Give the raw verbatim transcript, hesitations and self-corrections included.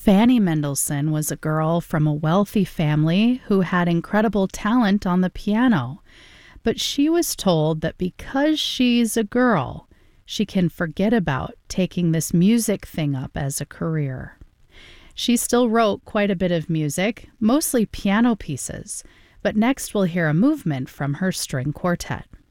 Fanny Mendelssohn was a girl from a wealthy family who had incredible talent on the piano, but she was told that because she's a girl, she can forget about taking this music thing up as a career. She still wrote quite a bit of music, mostly piano pieces, but next we'll hear a movement from her string quartet.